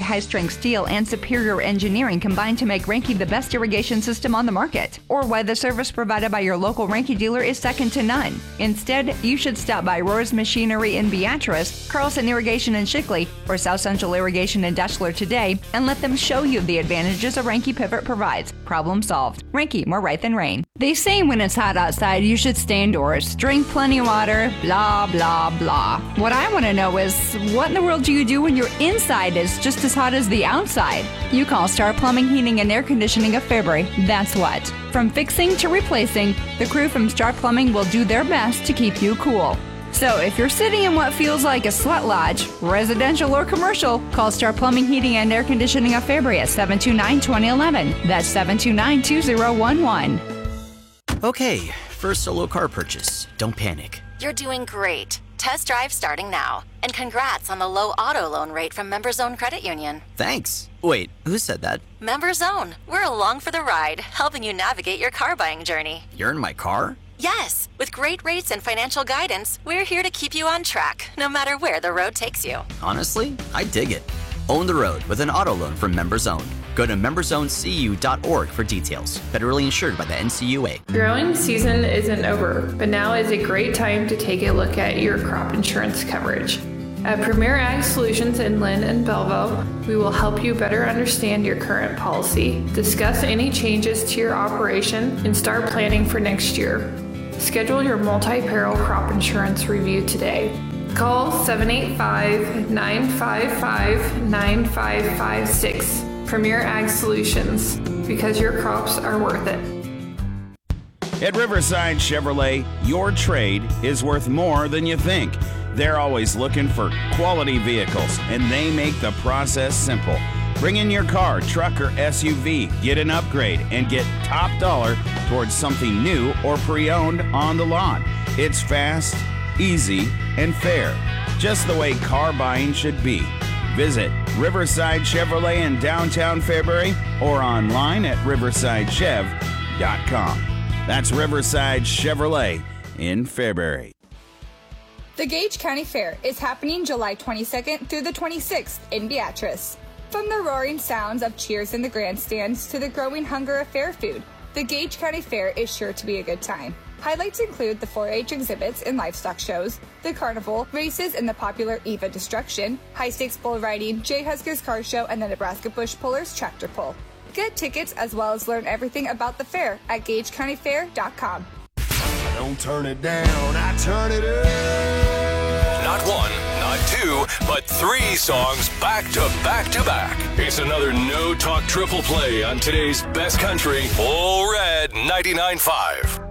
high-strength steel and superior engineering combined to make Reinke the best irrigation system on the market, or why the service provided by your local Reinke dealer is second to none. Instead, you should stop by Rohr's Machinery in Beatrice, Carlson Irrigation in Shickley, or South Central Irrigation in Deschler today, and let them show you the advantages a Reinke pivot provides. Problem solved. Reinke, more right than rain. They say when it's hot outside, you should stay indoors, drink plenty of water, blah, blah, blah. What I want to know is, what in the world do you do when your inside is just as hot as the outside? You call Star Plumbing, Heating, and Air Conditioning of Fairbury. That's what. From fixing to replacing, the crew from Star Plumbing will do their best to keep you cool. So if you're sitting in what feels like a sweat lodge, residential or commercial, call Star Plumbing, Heating, and Air Conditioning of Fairbury at 729-2011. That's 729-2011. Okay, first solo car purchase. Don't panic. You're doing great. Test drive starting now. And congrats on the low auto loan rate from MemberZone Credit Union. Thanks. Wait, who said that? MemberZone. We're along for the ride, helping you navigate your car buying journey. You're in my car? Yes. With great rates and financial guidance, we're here to keep you on track, no matter where the road takes you. Honestly, I dig it. Own the road with an auto loan from MemberZone. Go to memberzonecu.org for details. Federally insured by the NCUA. Growing season isn't over, but now is a great time to take a look at your crop insurance coverage. At Premier Ag Solutions in Lynn and Belleville, we will help you better understand your current policy, discuss any changes to your operation, and start planning for next year. Schedule your multi-peril crop insurance review today. Call 785-955-9556. Premier Ag Solutions, because your crops are worth it. At Riverside Chevrolet, your trade is worth more than you think. They're always looking for quality vehicles, and they make the process simple. Bring in your car, truck, or SUV, get an upgrade, and get top dollar towards something new or pre-owned on the lot. It's fast, easy, and fair, just the way car buying should be. Visit Riverside Chevrolet in downtown Fairbury or online at riversidechev.com. That's Riverside Chevrolet in Fairbury. The Gage County Fair is happening July 22nd through the 26th in Beatrice. From the roaring sounds of cheers in the grandstands to the growing hunger of fair food, the Gage County Fair is sure to be a good time. Highlights include the 4-H exhibits and livestock shows, the carnival, races in the popular Eva Destruction, high-stakes bull riding, Jay Husker's car show, and the Nebraska Bush Pullers tractor pull. Get tickets as well as learn everything about the fair at GageCountyFair.com. Don't turn it down, I turn it up. Not one, not two, but 3 songs back to back to back. It's another No Talk triple play on today's best country, Full Red 99.5.